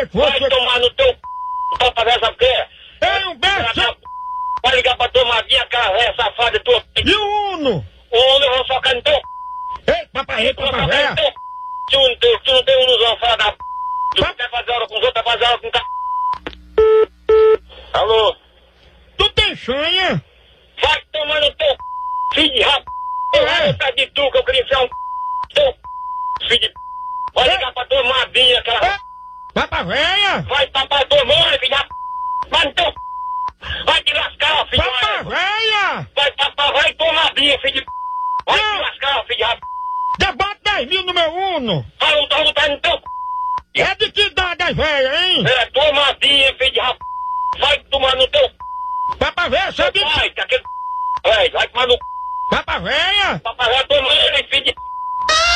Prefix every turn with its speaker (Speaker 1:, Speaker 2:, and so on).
Speaker 1: Vai
Speaker 2: você...
Speaker 1: tomar no teu pra ver sabe o quê?
Speaker 2: Ei, Humberto!
Speaker 1: Vai ligar pra tua madrinha, aquela véia safada tua.
Speaker 2: E o Uno?
Speaker 1: O homem eu vou socar no teu.
Speaker 2: Ei, papai, papai,
Speaker 1: Tu não tem um nos fora da tu não quer fazer hora com os outros, vai fazer hora com Alô?
Speaker 2: Tu tem chanha?
Speaker 1: Vai tomar no teu filho de rap. Vai atrás de tu que eu queria enfiar teu filho de vai ligar pra tua madrinha, aquela
Speaker 2: Papai, véia!
Speaker 1: vai tapar tua mãe, filho de rap. Vai no teu vai te lascar, filho de
Speaker 2: Papai, véia!
Speaker 1: vai tapar, vai tua madrinha, filho de vai te lascar, filho de rap.
Speaker 2: Debate 10 mil no meu Uno!
Speaker 1: Vai lutar no teu
Speaker 2: É de que idade as velhas, hein?
Speaker 1: é tua madrinha, filho de rap. Vai tomar no teu
Speaker 2: Papai, véia, sabe
Speaker 1: vai, que aquele vai tomar no
Speaker 2: Papai, véia!
Speaker 1: papai vai tomar ele, filho de